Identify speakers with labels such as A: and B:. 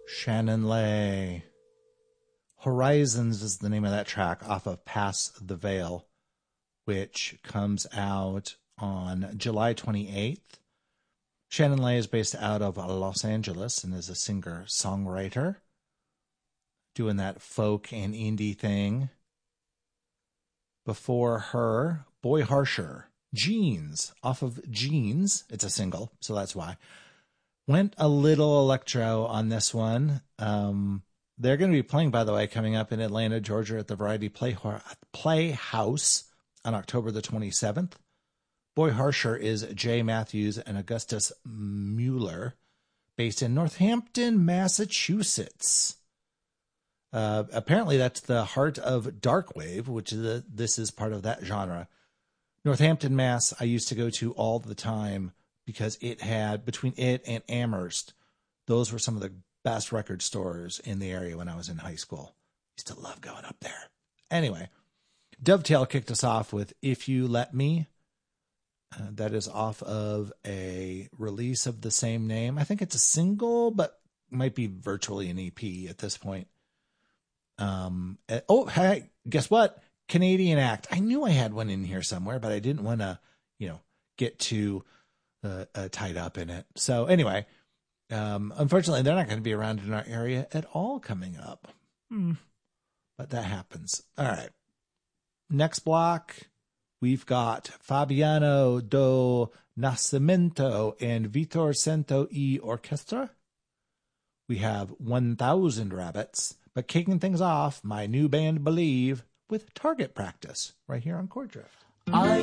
A: Shannon Lay. Horizons is the name of that track off of Pass the Veil, which comes out on July 28th. Shannon Lay is based out of Los Angeles and is a singer-songwriter, doing that folk and indie thing. Before her, Boy Harsher, Jeans, off of Jeans. It's a single, so that's why. Went a little electro on this one. They're going to be playing, by the way, coming up in Atlanta, Georgia at the Variety Playhouse on October the 27th. Boy Harsher is Jay Matthews and Augustus Mueller, based in Northampton, Massachusetts. Apparently that's the heart of darkwave, which is this is part of that genre. Northampton, Mass, I used to go to all the time because it had, between it and Amherst, those were some of the best record stores in the area when I was in high school. Used to love going up there. Anyway, Dovetail kicked us off with If You Let Me. That is off of a release of the same name. I think it's a single, but might be virtually an EP at this point. Hey, guess what? Canadian act. I knew I had one in here somewhere, but I didn't want to, get too tied up in it. So anyway, unfortunately, they're not going to be around in our area at all coming up. But that happens. All right. Next block, we've got Fabiano do Nascimento and Vitor Santo e Orchestra. We have 1,000 Rabbits. But kicking things off, my new band Believe with Target Practice right here on Chord Drift.
B: I